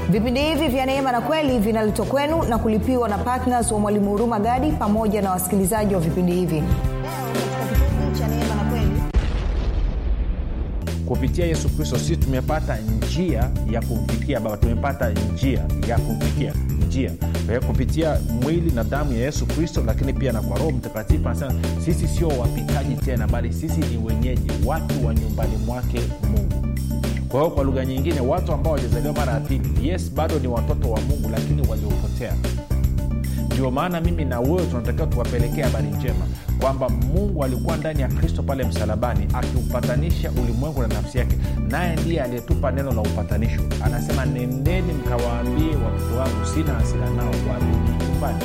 Vipindi hivi vya Neema na Kweli vinaletwa kwenu na kulipiwa na partners wa Mwalimu Huruma Gadi pamoja na wasikilizaji wa vipindi hivi. Leo katika kipindi cha Neema na Kweli, kupitia Yesu Kristo sisi tumepata njia ya kumfikia Baba. Tumepata njia ya kumfikia njia kwa kupitia mwili na damu ya Yesu Kristo, lakini pia na kwa Roho Mtakatifu. Anasema sisi sio wapitaji tena, bali sisi ni wenyeji, watu wa nyumbani mwake Mungu. Kwa hiyo kwa lugha nyingine, watu ambao hawajazaliwa mara ya pili, yes, bado ni watoto wa Mungu, lakini waliopotea. Ndio maana mimi na wewe tunatakiwa tuwapelekea habari njema kwamba Mungu alikuwa ndani ya Kristo pale msalabani akiupatanisha ulimwengu na nafsi yake, naye ndiye aliyetupa neno la upatanisho. Anasema nendeni mkawaambie watoto wangu sina hasira nao, warudi nyumbani.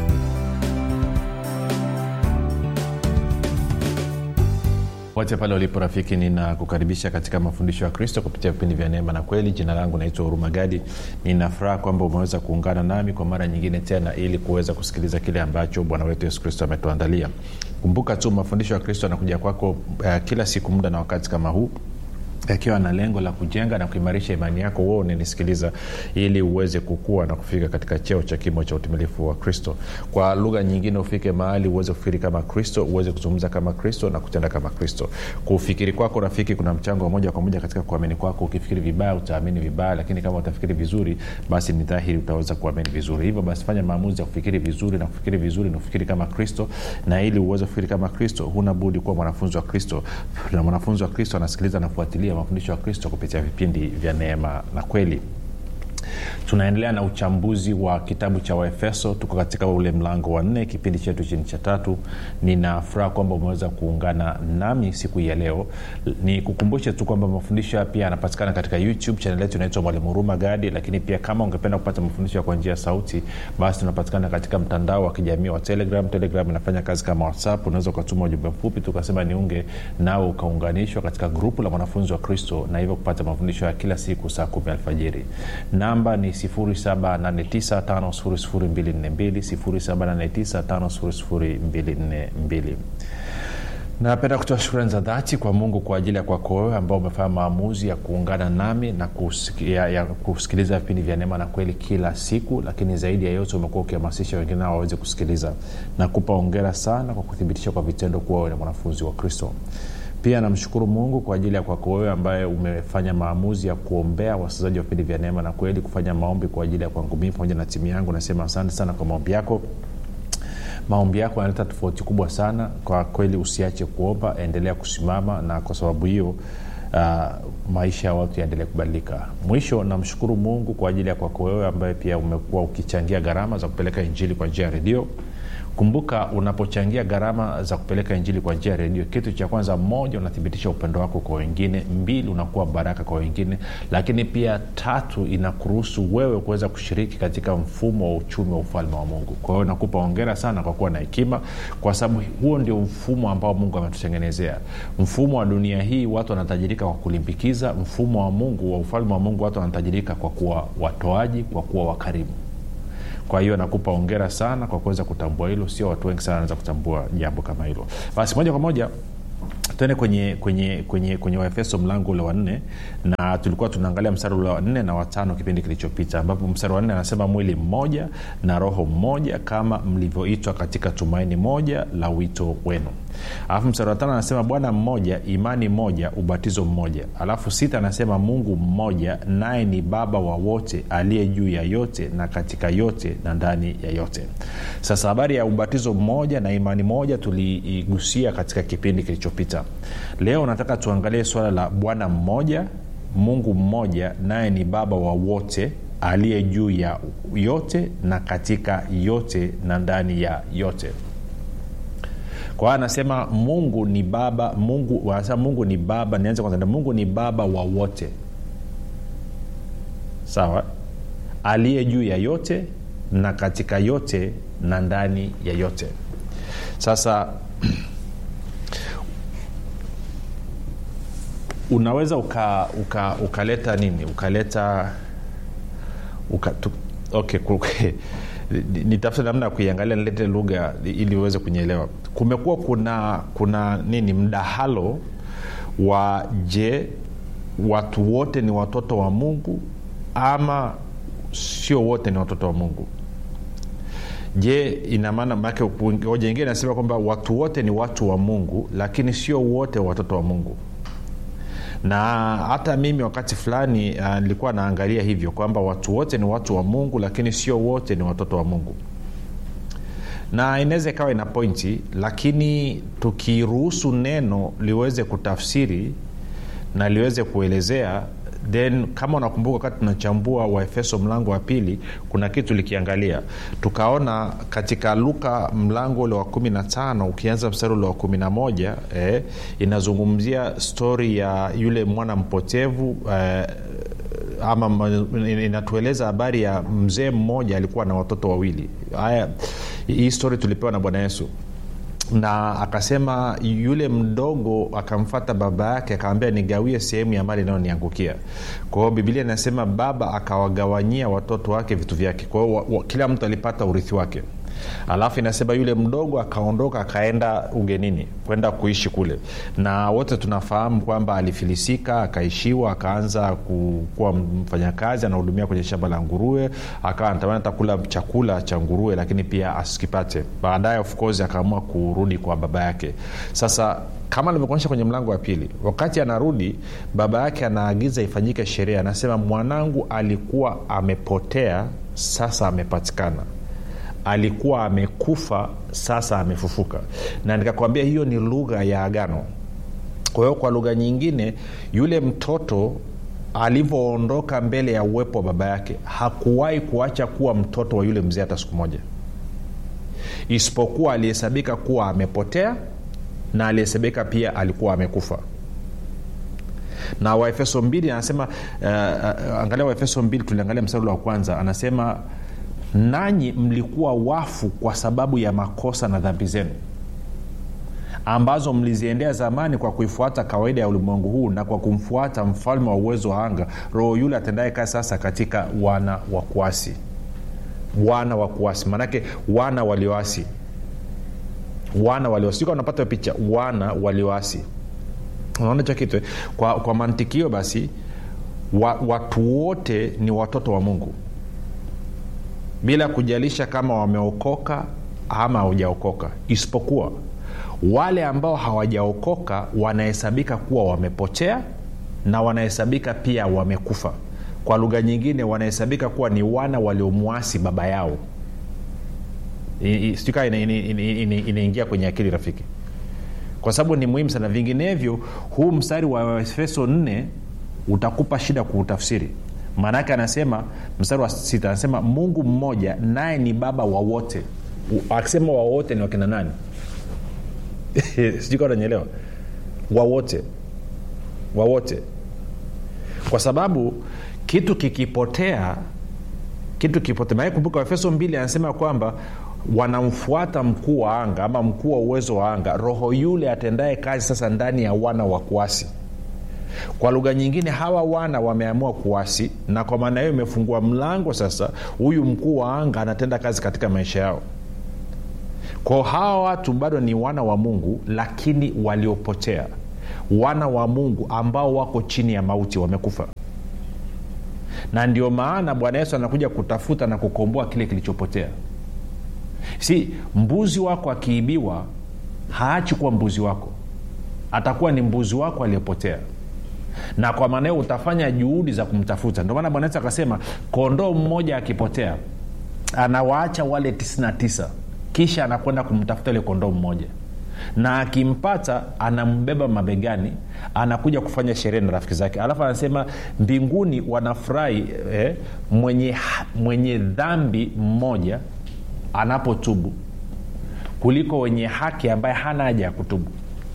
Wote pale ulipo rafiki, ninakukaribisha katika mafundisho ya Kristo kupitia vipindi vya Neema na Kweli. Jina langu naitwa Huruma Gadi. Ninafuraha kwamba umeweza kuungana nami kwa mara nyingine tena ili kuweza kusikiliza kile ambacho Bwana wetu Yesu Kristo ametuandalia. Kumbuka tu mafundisho ya Kristo yanakuja kwako kila siku muda na wakati kama huu, yakiwa na lengo la kujenga na kuimarisha imani yako wewe unanisikiliza, ili uweze kukua na kufika katika cheo cha kimo cha utimilifu wa Kristo. Kwa lugha nyingine, ufike mahali uweze kufikiri kama Kristo, uweze kuzungumza kama Kristo na kutenda kama Kristo. Kufikiri kwako rafiki kuna mchango moja kwa moja katika kuamini kwako. Ukifikiri vibaya utaamini vibaya, lakini kama utafikiri vizuri, basi ni dhahiri utaweza kuamini vizuri. Hivyo basi fanya maamuzi ya kufikiri vizuri, na kufikiri vizuri na kufikiri kama Kristo. Na ili uweze kufikiri kama Kristo, huna budi kuwa mwanafunzi wa Kristo. Na mwanafunzi wa Kristo anasikiliza na kufuatilia mafundisho ya Kristo kupitia vipindi vya Neema na Kweli. Tunaendelea na uchambuzi wa kitabu cha Waefeso. Tuko katika ule mlango wa 4, kipindi chetu chini cha 3. Ninafuraha kwamba umeweza kuungana nami siku ya leo. Ni kukumbushe tu kwamba mafundisho pia yanapatikana katika YouTube channel yetu inaitwa Mwalimu Huruma Gadi, lakini pia kama ungependa kupata mafundisho kwa njia ya sauti, basi tunapatikana katika mtandao wa kijamii wa Telegram. Telegram inafanya kazi kama WhatsApp. Unaweza kutuma ujumbe mfupi tukasema niunge nao, ukaunganishwa katika grupu la wanafunzi wa Kristo, na hivyo kupata mafundisho ya kila siku saa 10 alfajiri. Namba ni 0789500242, 0789500242. Napenda kutoa shukrani za dhati kwa Mungu kwa ajili ya kwako wewe ambao umefanya maamuzi ya kuungana nami na kusikiliza vipindi vya Neema na Kweli kila siku, lakini zaidi ya yote umekuwa ukihamasisha wengine nao waweze kusikiliza. Nakupa hongera sana kwa kuthibitisha kwa vitendo kuwa wewe ni mwanafunzi wa Kristo. Pia namshukuru Mungu kwa ajili ya kwako wewe ambaye umefanya maamuzi ya kuombea wasikilizaji wa vipindi vya Neema na Kweli, kufanya maombi kwa ajili ya kwangu mimi pamoja na timu yangu. Nasema asante sana kwa maombi yako. Maombi yako yanaleta tofauti kubwa sana. Kwa kweli usiache kuomba, endelea kusimama, na kwa sababu hiyo maisha ya watu yaendelee kubadilika. Mwisho, namshukuru Mungu kwa ajili ya kwako wewe ambaye pia umekuwa ukichangia gharama za kupeleka injili kwa njia ya redio. Kumbuka, unapochangia gharama za kupeleka injili kwa njia ya redio, kitu cha kwanza, 1, unathibitisha upendo wako kwa wengine; 2, unakuwa baraka kwa wengine; lakini pia 3, inakuruhusu wewe kuweza kushiriki katika mfumo wa uchumi wa ufalme wa Mungu. Kwa hiyo nakupa hongera sana kwa kuwa na hekima, kwa sababu huo ndio mfumo ambao Mungu ametutengenezea. Mfumo wa dunia hii watu wanatajirika kwa kulimbikiza. Mfumo wa Mungu, wa ufalme wa Mungu, watu wanatajirika kwa kuwa watoaji, kwa kuwa wakarimu. Kwa hiyo nakupa hongera sana kwa kuweza kutambua hilo. Sio watu wengi sana wanaweza kutambua jambo kama hilo. Basi moja kwa moja tuende kwenye Waefeso mlango ule wa 4, na tulikuwa tunaangalia mstari ule wa 4 na wa 5 kipindi kilichopita, ambapo mstari wa 4 anasema mwili mmoja na roho mmoja kama mlivyoitwa katika tumaini moja la wito wenu. Alafu mstari wa 5 anasema Bwana mmoja, imani moja, ubatizo mmoja. Alafu 6 anasema Mungu mmoja, naye ni Baba wa wote, aliye juu ya yote na katika yote na ndani ya yote. Sasa habari ya ubatizo mmoja na imani moja tuliigusia katika kipindi kilichopita. Leo nataka tuangalie swala la Bwana mmoja, Mungu mmoja, naye ni Baba wa wote, aliye juu ya yote na katika yote na ndani ya yote. Kwa hiyo anasema Mungu ni Baba. Mungu ni Baba. Nianze kwanza, Mungu ni Baba wa wote, sawa, aliye juu ya yote na katika yote na ndani ya yote. Sasa unaweza ukaleta nini? Okay. Nitafuta namna ya kuiangalia, nilete lugha ili uweze kunielewa. Kumekuwa kuna nini, mdahalo wa je, watu wote ni watoto wa Mungu ama sio wote ni watoto wa Mungu. Je, ina maana make hoja nyingine nasema kwamba watu wote ni watu wa Mungu lakini sio wote watoto wa Mungu? Na hata mimi wakati fulani nilikuwa naangalia hivyo kwamba watu wote ni watu wa Mungu lakini sio wote ni watoto wa Mungu. Na inaweza ikawa ina pointi, lakini tukiruhusu neno liweze kutafsiri na liweze kuelezea, then kama unakumbuka wakati tunachambua Waefeso mlango wa 2 kuna kitu likiangalia tukaona katika Luka mlango ule wa 15 ukianza mstari ule wa 11 inazungumzia story ya yule mwana mpotevu ama inatueleza habari ya mzee mmoja alikuwa na watoto wawili. Hii story tulipewa na Bwana Yesu, na akasema yule mdogo akamfuata baba yake akamwambia nigawie sehemu ya mali inayoniangukia. Kwa hiyo Biblia inasema baba akawagawanyia watoto wake vitu vyake, kwa hiyo kila mtu alipata urithi wake. Alafu inasema yule mdogo akaondoka akaenda ugenini kwenda kuishi kule, na wote tunafahamu kwamba alifilisika, akaishiwa, akaanza kuwa mfanyakazi anahudumia kwenye shamba la nguruwe, akawa anatamani atakula chakula cha nguruwe lakini pia asikipate. Baadaye of course akaamua kurudi kwa baba yake. Sasa kama nilivyokuonyesha kwenye mlango wa 2, wakati anarudi baba yake anaagiza ifanyike sheria, anasema mwanangu alikuwa amepotea sasa amepatikana, alikuwa amekufa sasa amefufuka. Na nikakwambia hiyo ni lugha ya agano. Kwa hiyo kwa lugha nyingine yule mtoto alivyoondoka mbele ya uwepo wa baba yake hakuwahi kuacha kuwa mtoto wa yule mzee hata siku moja, isipokuwa alihesabika kuwa amepotea na alihesabika pia alikuwa amekufa. Na Waefeso 2 anasema angalia Waefeso 2 tuliangalia mstari wa kwanza, anasema nanyi mlikuwa wafu kwa sababu ya makosa na dhambi zenu ambazo mliziendea zamani kwa kuifuata kawaida ya ulimwengu huu na kwa kumfuata mfalme wa uwezo wa anga, roho yule atendaye kazi sasa katika wana wa kuasi. Wana wa kuasi manake wana walioasi. Wana walioasi, unapata picha, wana walioasi. Unaona hicho kitu? Kwa mantikio basi watu wote ni watoto wa Mungu bila kujalisha kama wameokoka ama hawajaokoka, isipokuwa wale ambao hawajaokoka wanahesabika kuwa wamepotea na wanahesabika pia wamekufa. Kwa lugha nyingine wanahesabika kuwa ni wana waliomuasi baba yao. Stika inaingia kwenye akili rafiki, kwa sababu ni muhimu sana. Vinginevyo huu mstari wa Efeso 4 utakupa shida kuutafsiri. Maana yake anasema mstari wa 6 anasema Mungu mmoja naye ni baba wa wote. Akisema wa wote ni wakina nani? Sijui kama unanielewa. Wa wote. Kwa sababu kitu kikipotea maana kumbuka Efeso 2 anasema kwamba wanamfuata mkuu wa anga ama mkuu wa uwezo wa anga, roho yule atendaye kazi sasa ndani ya wana wa kuasi. Kwa lugha nyingine hawa wana wameamua kuasi, na kwa maana hiyo imefungua mlango sasa huyu mkuu wa anga anatenda kazi katika maisha yao. Kwa hawa watu bado ni wana wa Mungu lakini waliopotea, wana wa Mungu ambao wako chini ya mauti, wamekufa. Na ndio maana Bwana Yesu anakuja kutafuta na kukomboa kile kilichopotea. Si mbuzi wako akiibiwa haachi kuwa mbuzi wako, atakuwa ni mbuzi wako aliyepotea, na kwa maana hiyo utafanya juhudi za kumtafuta. Ndio maana Bwana Yesu akasema kondoo mmoja akipotea anawaacha wale 99 kisha anakwenda kumtafuta ile kondoo mmoja, na akimpata anambeba mabegani, anakuja kufanya sherehe na rafiki zake. Alafu anasema mbinguni wanafurahi mwenye dhambi mmoja anapotubu kuliko wenye haki ambaye hana haja ya kutubu.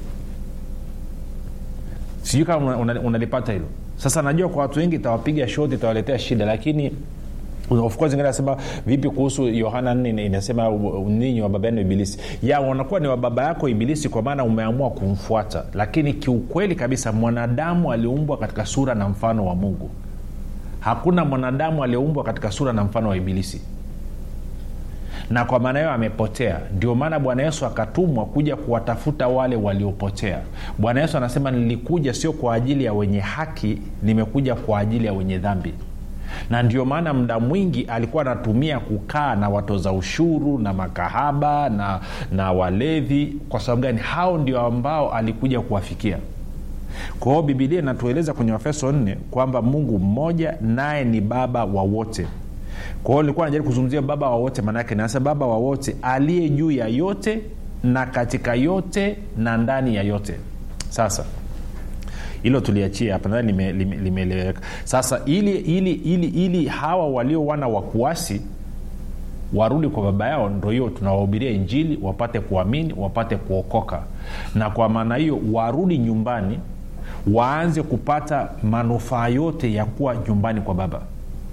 Sijui kama unalipata hilo. Sasa najua kwa watu wengi itawapiga shoti, itawaletea shida, lakini of course ingine nasema vipi kuhusu Yohana 4 inasema ninyi wa baba yenu Ibilisi. Ya wanakuwa ni wa baba yako Ibilisi kwa maana umeamua kumfuata, lakini kiukweli kabisa mwanadamu aliumbwa katika sura na mfano wa Mungu. Hakuna mwanadamu aliyeumbwa katika sura na mfano wa Ibilisi, na kwa maana hiyo amepotea. Ndio maana Bwana Yesu akatumwa kuja kuwatafuta wale waliopotea. Bwana Yesu anasema nilikuja sio kwa ajili ya wenye haki, nimekuja kwa ajili ya wenye dhambi. na ndio maana muda mwingi alikuwa anatumia kukaa na watoza ushuru na makahaba na walevi. Kwa sababu gani? Hao ndio ambao alikuja kuwafikia. Kwa hiyo Biblia inatueleza kwenye Efeso 4 kwamba Mungu mmoja, naye ni baba wa wote. Kwa hiyo nilikuwa najaribu kuzungumzia baba wa wote, maana yake nasema baba wa wote aliye juu ya yote na katika yote na ndani ya yote. Sasa hilo tuliachia hapa, nadhani limeeleweka. Sasa ili hawa walio wana wa kuasi warudi kwa baba yao, ndio hiyo tunawahubiria injili, wapate kuamini, wapate kuokoka, na kwa maana hiyo warudi nyumbani, waanze kupata manufaa yote ya kuwa nyumbani kwa baba.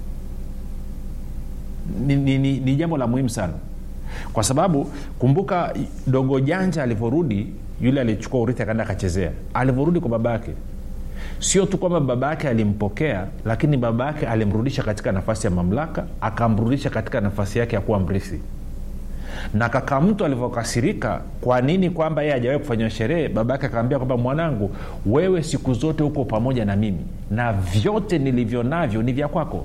Ni jambo la muhimu sana, kwa sababu kumbuka dogo janja alivyorudi, yule alichukua urithi akaenda akachezea. Alivyorudi kwa baba yake, sio tu kwamba baba yake alimpokea, lakini baba yake alimrudisha katika nafasi ya mamlaka, akamrudisha katika nafasi yake ya kuwa mrithi. Na kaka mtu alivyokasirika kwa nini kwamba yeye hajawahi kufanya sherehe, baba yake akamwambia kwamba mwanangu, wewe siku zote uko pamoja na mimi na vyote nilivyo navyo ni vya kwako.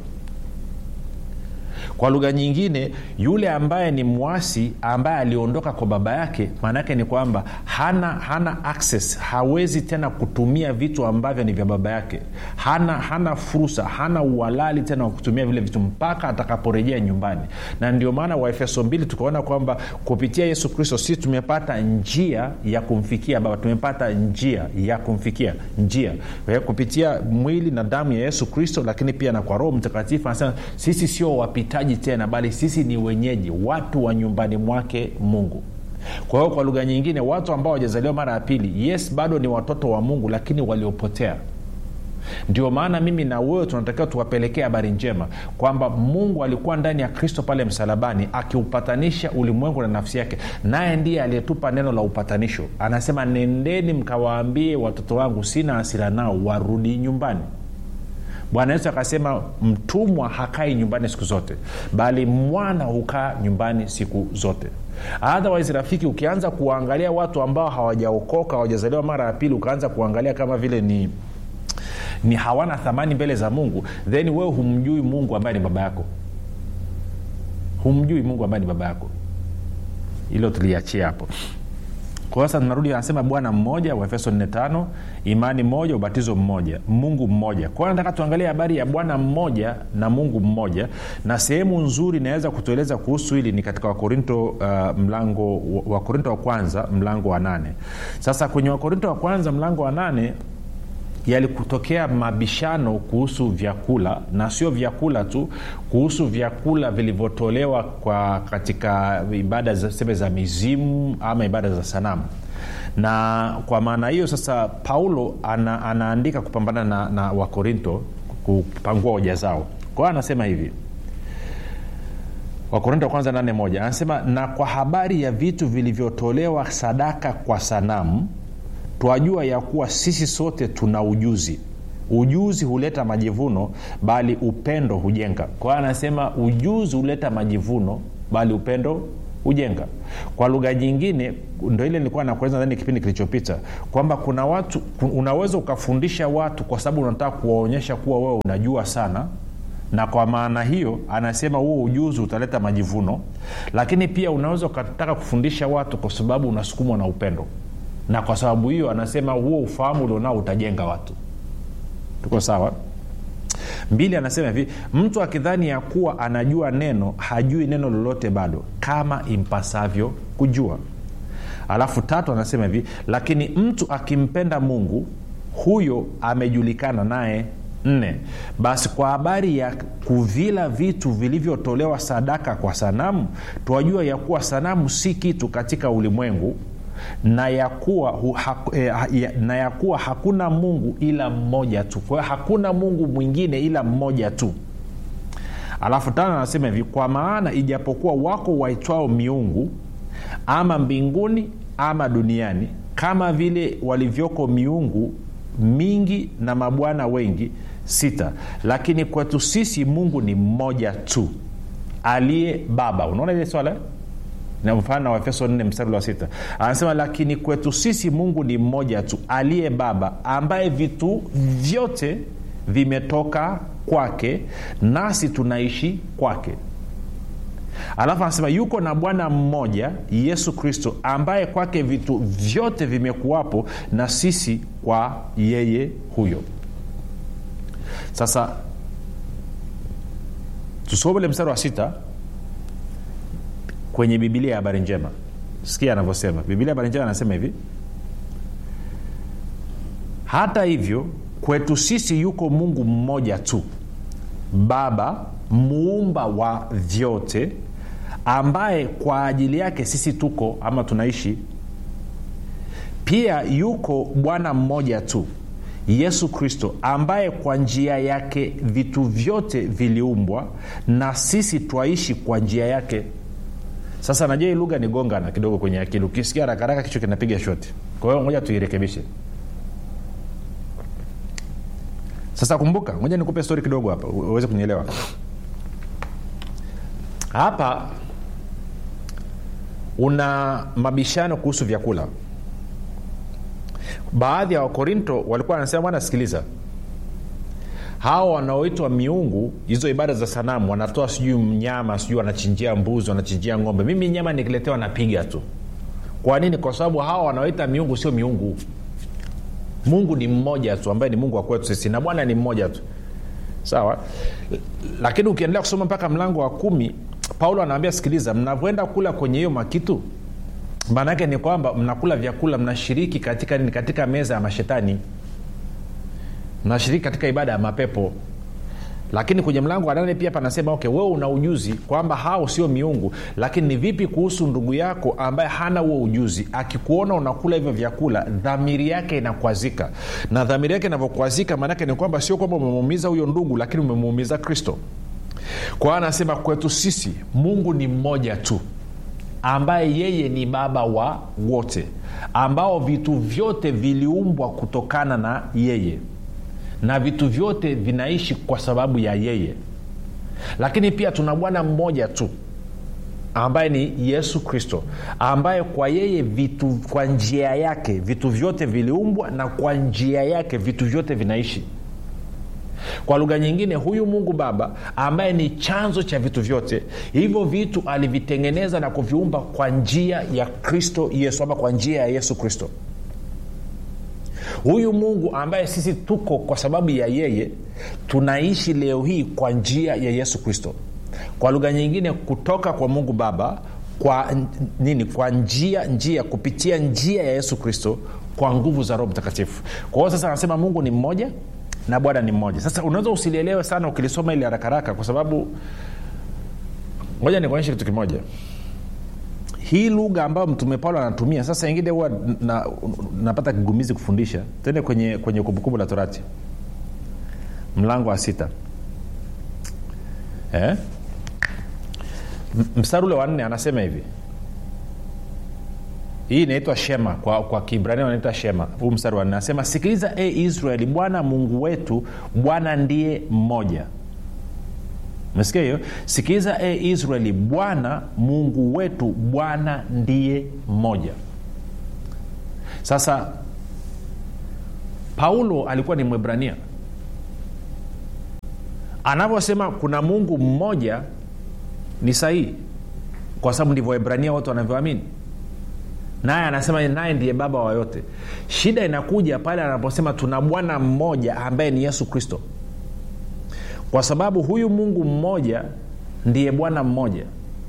Kwa lugha nyingine, yule ambaye ni muasi, ambaye aliondoka kwa baba yake, maana yake ni kwamba hana access, hawezi tena kutumia vitu ambavyo ni vya baba yake. Hana fursa, hana uhalali tena wa kutumia vile vitu mpaka atakaporejea nyumbani. Na ndio maana Waefeso 2 tukaona kwamba kupitia Yesu Kristo sisi tumepata njia ya kumfikia baba. Tumepata njia ya kumfikia, njia kupitia mwili na damu ya Yesu Kristo, lakini pia na kwa Roho Mtakatifu. Anasema sisi sio wapitaji tena, bali sisi ni wenyeji, watu wa nyumbani mwake Mungu. Kwa hiyo kwa lugha nyingine, watu ambao hawajazaliwa mara ya pili, yes, bado ni watoto wa Mungu, lakini waliopotea. Ndio maana mimi na wewe tunatakiwa tuwapelekea habari njema kwamba Mungu alikuwa ndani ya Kristo pale msalabani akiupatanisha ulimwengu na nafsi yake, naye ndiye aliyetupa neno la upatanisho. Anasema nendeni mkawaambie watoto wangu sina hasira nao, warudi nyumbani. Bwana Yesu akasema mtumwa hakai nyumbani siku zote, bali mwana hukaa nyumbani siku zote. Otherwise rafiki, ukianza kuangalia watu ambao hawajaokoka, hawajazaliwa mara ya pili, ukaanza kuangalia kama vile ni hawana thamani mbele za Mungu, then wewe humjui Mungu ambaye ni baba yako. Humjui Mungu ambaye ni baba yako. Hilo tuliachia hapo. Kwa sasa tunarudi, anasema Bwana mmoja, Waefeso 4:5, imani moja, ubatizo mmoja, Mungu mmoja. Kwa hiyo nataka tuangalie habari ya Bwana mmoja na Mungu mmoja, na sehemu nzuri inaweza kutueleza kuhusu hili ni katika Wakorinto Wakorinto wa kwanza mlango wa 8. Sasa kwenye Wakorinto wa kwanza mlango wa 8 yalikutokea mabishano kuhusu vyakula, na sio vyakula tu, kuhusu vyakula vilivyotolewa katika ibada za mizimu ama ibada za sanamu. Na kwa maana hiyo sasa Paulo anaandika kupambana na Wakorinto, kupangua hoja zao. Kwa hiyo anasema hivi, Wakorinto kwanza 8:1, anasema na kwa habari ya vitu vilivyotolewa sadaka kwa sanamu twajua ya kuwa sisi sote tuna ujuzi. Ujuzi huleta majivuno, bali upendo hujenga. Kwa hiyo anasema ujuzi huleta majivuno, bali upendo hujenga. Kwa lugha nyingine, ndio ile nilikuwa nakueleza ndani kipindi kilichopita kwamba kuna watu unaweza ukafundisha watu kwa sababu unataka kuwaonyesha kuwa wewe unajua sana, na kwa maana hiyo anasema huo ujuzi utaleta majivuno. Lakini pia unaweza ukataka kufundisha watu kwa sababu unasukumwa na upendo, na kwa sababu hiyo anasema huo ufahamu ulionao utajenga watu. Tuko sawa? 2 anasema hivi, mtu akidhani ya kuwa anajua neno, hajui neno lolote bado, kama impasavyo kujua. Alafu 3 anasema hivi, lakini mtu akimpenda Mungu, huyo amejulikana naye. 4, basi kwa habari ya kuvila vitu vilivyotolewa sadaka kwa sanamu, twajua ya kuwa sanamu si kitu katika ulimwengu, na ya kuwa hakuna Mungu ila mmoja tu. Kwa hakuna Mungu mwingine ila mmoja tu. Alafu 5 anasema hivi, kwa maana ijapokuwa wako waitwao miungu ama mbinguni ama duniani, kama vile walivyoko miungu mingi na mabwana wengi. 6, lakini kwetu sisi Mungu ni mmoja tu, aliye Baba. Unaona ile swala na mfano wa Efeso 4:6, anasema lakini kwetu sisi Mungu ni mmoja tu, aliye Baba, ambaye vitu vyote vimetoka kwake, nasi tunaishi kwake. Alafu anasema yuko na Bwana mmoja, Yesu Kristo, ambaye kwake vitu vyote vimekuwapo, na sisi kwa yeye huyo. Sasa tusome ile mstari wa 6 kwenye Biblia ya Habari Njema. Sikia anavyosema. Biblia ya Habari Njema anasema hivi: hata hivyo kwetu sisi yuko Mungu mmoja tu, Baba muumba wa vyote, ambaye kwa ajili yake sisi tuko ama tunaishi. Pia yuko Bwana mmoja tu, Yesu Kristo, ambaye kwa njia yake vitu vyote viliumbwa, na sisi twaishi kwa njia yake. Sasa najua hii lugha ni gongana kidogo kwenye akili. Ukisikia haraka haraka kichwa kinapiga shoti. Kwa hiyo ngoja tuirekebishe. Sasa kumbuka, ngoja nikupe story kidogo hapa uweze kunielewa. Hapa una mabishano kuhusu vyakula. Baadhi ya Wakorinto walikuwa wanasema, bwana sikiliza, hao wanaoitwa miungu, hizo ibada za sanamu, wanatoa sijui mnyama, sijui wanachinjia mbuzi, wanachinjia ng'ombe. Mimi nyama nikiletewa napiga tu. Kwa nini? Kwa sababu hao wanaoita miungu sio miungu. Mungu ni mmoja tu, ambaye ni Mungu wa kwetu sisi, na Bwana ni mmoja tu. Sawa? Lakini ukiendelea kusoma mpaka mlango wa 10, Paulo anawaambia, sikiliza, mnapoenda kula kwenye hiyo makitu, maana yake ni kwamba mnakula vyakula, mnashiriki katika meza ya mashetani, mnashiriki katika ibada ya mapepo. Lakini kwenye mlango wa 8 pia panasema, okay, wewe una ujuzi kwamba hao sio miungu, lakini ni vipi kuhusu ndugu yako ambaye hana huo ujuzi? Akikuona unakula hivyo vyakula, dhamiri yake inakwazika. Na dhamiri yake inavyokwazika, maana yake ni kwamba sio kwamba umemuumiza huyo ndugu, lakini umemuumiza Kristo. Kwa anasema kwetu sisi Mungu ni mmoja tu, ambaye yeye ni Baba wa wote, ambao vitu vyote viliumbwa kutokana na yeye, na vitu vyote vinaishi kwa sababu ya yeye. Lakini pia tuna Bwana mmoja tu, ambaye ni Yesu Kristo, ambaye kwa yeye vitu, kwa njia yake vitu vyote viliumbwa, na kwa njia yake vitu vyote vinaishi. Kwa lugha nyingine, huyu Mungu Baba ambaye ni chanzo cha vitu vyote, hivyo vitu alivitengeneza na kuviumba kwa njia ya Kristo Yesu, ama kwa njia ya Yesu Kristo. Huyu Mungu ambaye sisi tuko kwa sababu ya yeye, tunaishi leo hii kwa njia ya Yesu Kristo. Kwa lugha nyingine, kutoka kwa Mungu Baba kwa nini? Kwa njia kupitia njia ya Yesu Kristo, kwa nguvu za Roho Mtakatifu. Kwa hiyo sasa anasema Mungu ni mmoja na Bwana ni mmoja. Sasa unaweza usilielewe sana ukilisoma ile haraka haraka, kwa sababu ngoja nikuonyeshe kitu kimoja. Hii lugha ambayo Mtume Paulo anatumia sasa, ingine huwa napata kigumizi kufundisha. Twende kwenye Kumbukumbu la Torati mlango wa 6, mstari ule wa 4 anasema hivi. Hii inaitwa Shema, kwa Kiebrania inaitwa Shema. Huu mstari wa 4 anasema, sikiliza Israeli, Bwana Mungu wetu, Bwana ndiye mmoja. Umesikia hiyo? Sikiliza Israeli, Bwana Mungu wetu, Bwana ndiye mmoja. Sasa Paulo alikuwa ni Mwebrania. Anavyosema kuna Mungu mmoja ni sahihi, kwa sababu ndivyo Waebrania wote wanavyoamini. Naye anasema naye ndiye Baba wa yote. Shida inakuja pale anaposema tuna Bwana mmoja ambaye ni Yesu Kristo, kwa sababu huyu Mungu mmoja ndiye Bwana mmoja.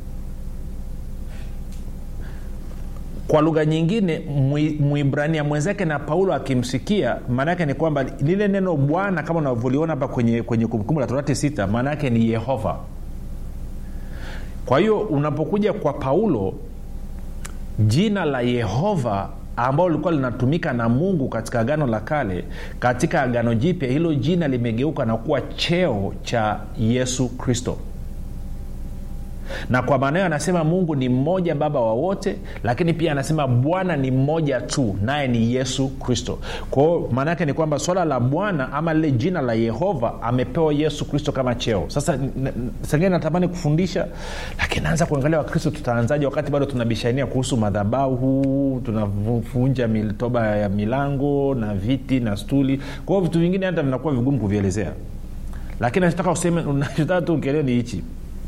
Kwa lugha nyingine, Mwibrania mwenzake na Paulo akimsikia, maana yake ni kwamba lile neno Bwana kama unavyoliona hapa kwenye Kumbukumbu la Torati 6, maana yake ni Yehova. Kwa hiyo unapokuja kwa Paulo, jina la Yehova ambalo lilikuwa linatumika na Mungu katika Agano la Kale, katika Agano Jipya hilo jina limegeuka na kuwa cheo cha Yesu Kristo. na kwa maana anasema Mungu ni mmoja, baba wa wote, lakini pia anasema Bwana ni mmoja tu, naye ni Yesu Kristo. Kwa hiyo maana yake ni kwamba swala la Bwana ama lile jina la Yehova amepewa Yesu Kristo kama cheo. Sasa sasa natamani kufundisha, lakini naanza kuangalia Wakristo tutaanzaje wakati bado tunabishania kuhusu madhabahu, tunavunja toba ya milango na viti na stuli. Kwa hiyo vitu vingine hata vinakuwa vigumu kuvielezea. Lakini nataka useme, unachotaka tu ukielewe ni hichi,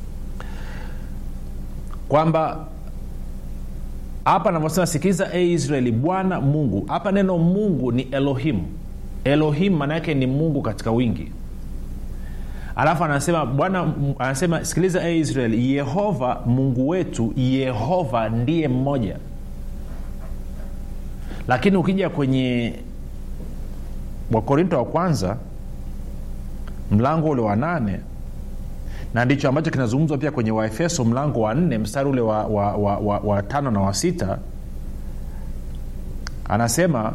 kwamba hapa anavyosema sikiliza Israeli, Bwana Mungu. Hapa neno Mungu ni Elohim. Elohim maana yake ni Mungu katika wingi. Alafu anasema Bwana, anasema sikiliza Israeli, Yehova Mungu wetu, Yehova ndiye mmoja. Lakini ukija kwenye Wakorintho wa kwanza mlango ule wa 8, na ndicho ambacho kinazungumzwa pia kwenye Waefeso mlango wa 4 mstari ule wa 5 na wa 6, anasema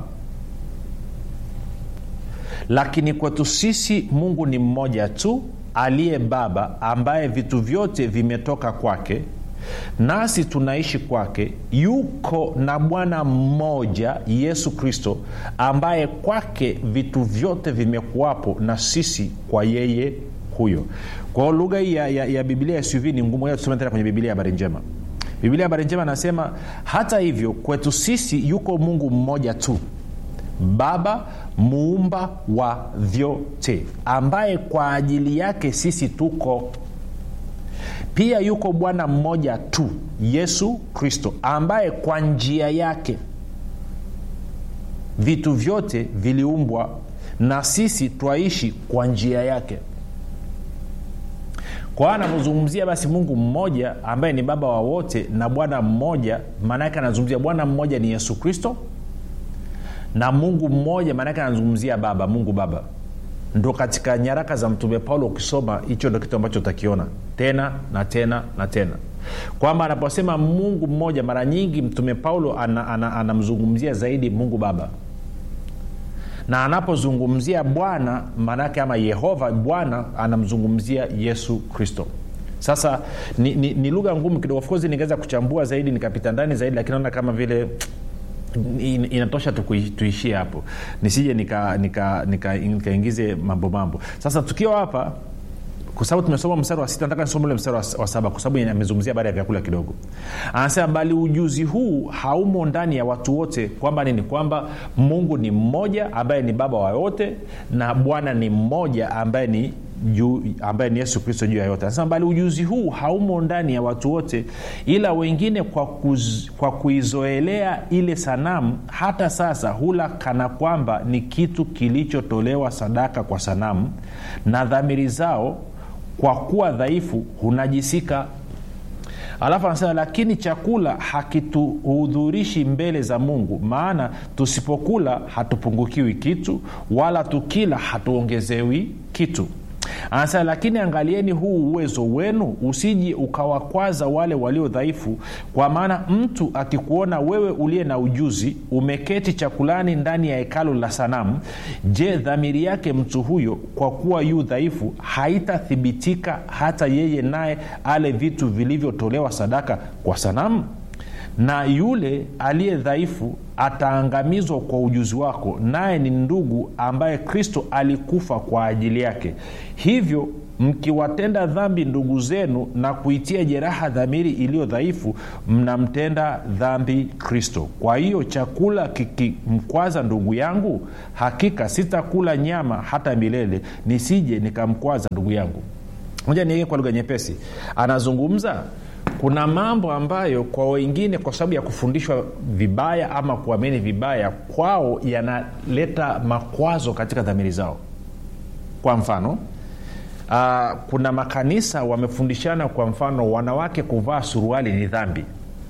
lakini kwetu sisi Mungu ni mmoja tu, aliye Baba, ambaye vitu vyote vimetoka kwake, nasi tunaishi kwake. Yuko na Bwana mmoja, Yesu Kristo, ambaye kwake vitu vyote vimekuwapo, na sisi kwa yeye huyo. Kwa lugha hii ya Biblia SUV ni ngumu. Ngoja tusome tena kwenye Biblia ya Habari Njema. Biblia ya Habari Njema anasema hata hivyo kwetu sisi yuko Mungu mmoja tu, Baba muumba wa vyote, ambaye kwa ajili yake sisi tuko. Pia yuko Bwana mmoja tu, Yesu Kristo, ambaye kwa njia yake vitu vyote viliumbwa, na sisi twaishi kwa njia yake. Kwa anapozungumzia basi Mungu mmoja ambaye ni baba wa wote na Bwana mmoja, maana yake anazungumzia Bwana mmoja ni Yesu Kristo, na Mungu mmoja maana yake anazungumzia Baba, Mungu Baba. Ndio katika nyaraka za Mtume Paulo ukisoma hicho ndio kitu ambacho utakiona tena na tena na tena, kwamba anaposema Mungu mmoja mara nyingi Mtume Paulo anamzungumzia zaidi Mungu Baba, na anapozungumzia Bwana maana yake ama Yehova Bwana anamzungumzia Yesu Kristo. Sasa ni lugha ngumu kidogo. Of course ningeweza kuchambua zaidi nikapita ndani zaidi, lakini naona kama vile inatosha tuishie hapo, nisije nikaingize mambo. Sasa tukiwa hapa, kwa sababu tumesoma mstari wa 6, nataka nisome ule mstari wa 7 kwa sababu amezungumzia baada ya vyakula kidogo. Anasema bali ujuzi huu haumo ndani ya watu wote, kwamba nini? Kwamba Mungu ni mmoja ambaye ni baba wa wote, na Bwana ni mmoja ambaye ni Yesu Kristo juu ya yote. Anasema bali ujuzi huu haumo ndani ya watu wote, ila wengine kwa kuizoelea ile sanamu hata sasa hula kana kwamba ni kitu kilichotolewa sadaka kwa sanamu, na dhamiri zao kwa kuwa dhaifu hunajisika. Alafu anasema lakini chakula hakituhudhurishi mbele za Mungu, maana tusipokula hatupungukiwi kitu, wala tukila hatuongezewi kitu. Anasema lakini angalieni huu uwezo wenu usije ukawakwaza wale walio dhaifu, kwa maana mtu akikuona wewe uliye na ujuzi umeketi chakulani ndani ya hekalu la sanamu, je, dhamiri yake mtu huyo kwa kuwa yu dhaifu haitathibitika hata yeye naye ale vitu vilivyotolewa sadaka kwa sanamu? Na yule aliye dhaifu ataangamizwa kwa ujuzi wako, naye ni ndugu ambaye Kristo alikufa kwa ajili yake. Hivyo mkiwatenda dhambi ndugu zenu na kuitia jeraha dhamiri iliyo dhaifu, mnamtenda dhambi Kristo. Kwa hiyo chakula kikimkwaza ndugu yangu, hakika sitakula nyama hata milele, nisije nikamkwaza ndugu yangu. Ngoja niweke kwa lugha nyepesi. Anazungumza kuna mambo ambayo kwa wengine kwa sababu ya kufundishwa vibaya ama kuamini vibaya kwao yanaleta makwazo katika dhamiri zao. Kwa mfano kuna makanisa wamefundishana, kwa mfano wanawake kuvaa suruali ni dhambi,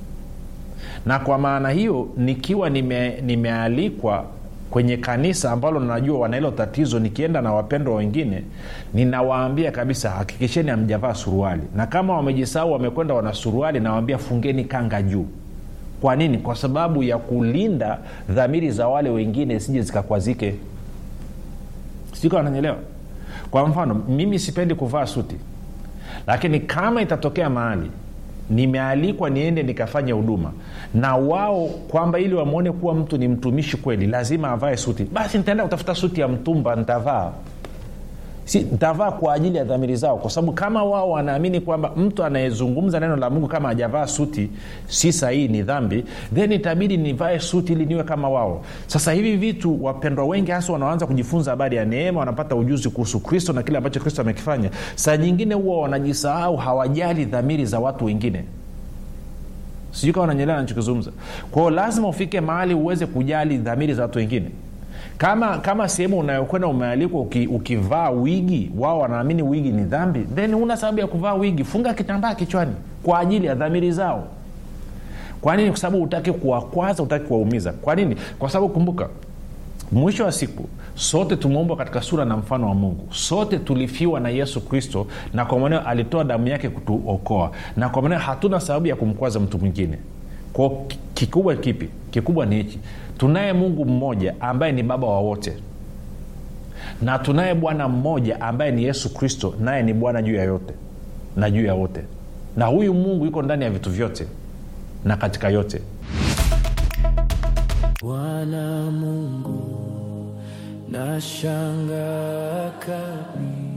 na kwa maana hiyo nikiwa nimealikwa kwenye kanisa ambalo najua wana hilo tatizo, nikienda na wapendwa wengine ninawaambia kabisa hakikisheni hamjavaa suruali, na kama wamejisahau wamekwenda wana suruali nawaambia fungeni kanga juu. Kwa nini? Kwa sababu ya kulinda dhamiri za wale wengine sije zikakwazike. Siko ananielewa? Kwa mfano mimi sipendi kuvaa suti, Lakini kama itatokea mahali nimealikwa niende nikafanya huduma na wao kwamba ili wamuone kuwa mtu ni mtumishi kweli lazima avae suti, basi nitaenda kutafuta suti ya mtumba nitavaa. Nitavaa kwa ajili ya dhamiri zao, kwa sababu kama wao wanaamini kwamba mtu anayezungumza neno la Mungu kama hajavaa suti si sahihi, ni dhambi, then itabidi nivae suti ili niwe kama wao. Sasa hivi vitu wapendwa wengi hasa wanaanza kujifunza habari ya neema, wanapata ujuzi kuhusu Kristo na kile ambacho Kristo amekifanya, saa nyingine huwa wanajisahau, hawajali dhamiri za watu wengine. Sijui kama unanielewa ninachozungumza. Kwa hiyo lazima ufike mahali uweze kujali dhamiri za watu wengine. Kama sehemu unayokwenda umealikwa ukivaa wigi, wao wanaamini wigi ni dhambi, then una sababu ya kuvaa wigi. Funga kitambaa kichwani kwa ajili ya dhamiri zao. Kwa nini? Kwa sababu hutaki kuwakwaza, hutaki kuwaumiza. Kwa nini? Kwa sababu kumbuka, mwisho wa siku sote tumeumbwa katika sura na mfano wa Mungu. Sote tulifiwa na Yesu Kristo, na kwa maana alitoa damu yake kutuokoa, na kwa maana hatuna sababu ya kumkwaza mtu mwingine. Kwa kikubwa kipi? Kikubwa ni hichi: tunaye Mungu mmoja ambaye ni baba wa wote, na tunaye Bwana mmoja ambaye ni Yesu Kristo, naye ni Bwana juu ya yote na juu ya wote, na huyu Mungu yuko ndani ya vitu vyote na katika yote. Bwana Mungu nashangaa kabisa.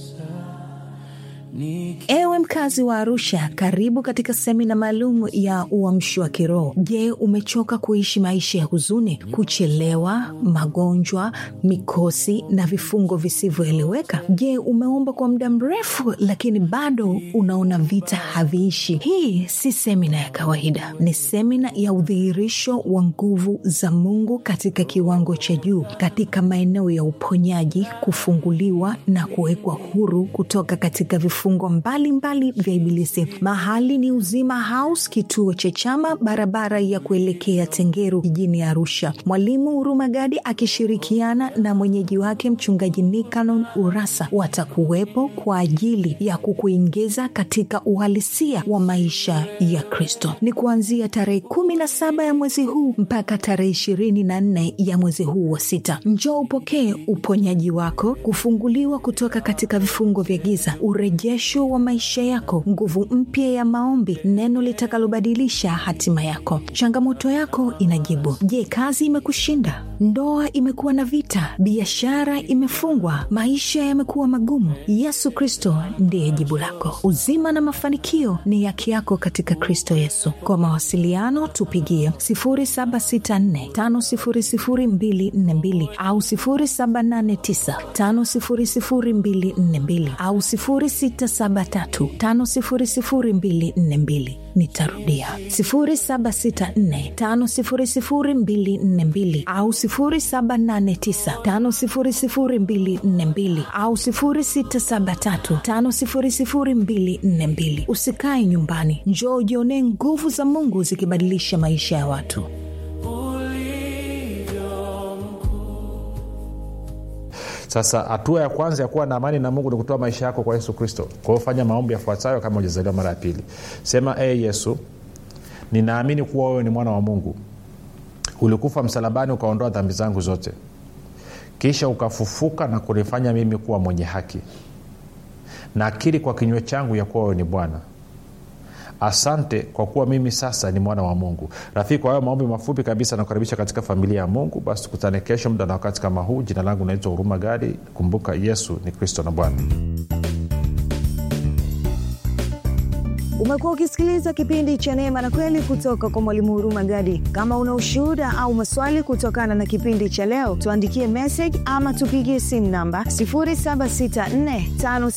Ewe mkazi wa Arusha, karibu katika semina maalum ya uamsho wa kiroho. Je, umechoka kuishi maisha ya huzuni, kuchelewa, magonjwa, mikosi na vifungo visivyoeleweka? Je, umeomba kwa muda mrefu lakini bado unaona vita haviishi? Hii si semina ya kawaida, ni semina ya udhihirisho wa nguvu za Mungu katika kiwango cha juu, katika maeneo ya uponyaji, kufunguliwa na kuwekwa huru kutoka katika vifungo mbalimbali vya ibilisi. Mahali ni Uzima House, kituo cha Chama, barabara ya kuelekea Tengeru, jijini Arusha. Mwalimu Huruma Gadi akishirikiana na mwenyeji wake mchungaji Nikanon Urasa watakuwepo kwa ajili ya kukuingiza katika uhalisia wa maisha ya Kristo. Ni kuanzia tarehe 17 ya mwezi huu mpaka tarehe 24 ya mwezi huu wa 6. Njoo upokee uponyaji wako, kufunguliwa kutoka katika vifungo vya giza, urejesho wa maisha yako, nguvu mpya ya maombi, neno litakalobadilisha hatima yako. Changamoto yako inajibu. Je, kazi imekushinda? Ndoa imekuwa na vita? Biashara imefungwa? Maisha yamekuwa magumu? Yesu Kristo ndiye jibu lako. Uzima na mafanikio ni yake yako katika Kristo Yesu. Kwa mawasiliano tupigie 0764500242 au 0789500242 au 0673500242. Nitarudia 0764500242 au 0789500242 au 0673500242. Usikae nyumbani, njoo ujione nguvu za Mungu zikibadilisha maisha ya watu. Sasa hatua ya kwanza ya kuwa na amani na Mungu ni kutoa maisha yako kwa Yesu Kristo. Kwa hiyo fanya maombi yafuatayo kama hujazaliwa mara ya pili. Sema: Yesu, ninaamini kuwa wewe ni mwana wa Mungu. Ulikufa msalabani ukaondoa dhambi zangu zote. Kisha ukafufuka na kunifanya mimi kuwa mwenye haki. Nakiri kwa kinywa changu ya kuwa wewe ni Bwana. Asante kwa kuwa mimi sasa ni mwana wa Mungu. Rafiki, kwa hayo maombi mafupi kabisa nakukaribisha katika familia ya Mungu. Basi tukutane kesho muda na wakati kama huu. Jina langu naitwa Huruma Gadi. Kumbuka, Yesu ni Kristo na Bwana. Umekuwa ukisikiliza kipindi cha Neema na Kweli kutoka kwa Mwalimu Huruma Gadi. Kama una ushuhuda au maswali kutokana na kipindi cha leo, tuandikie message ama tupigie simu namba 0764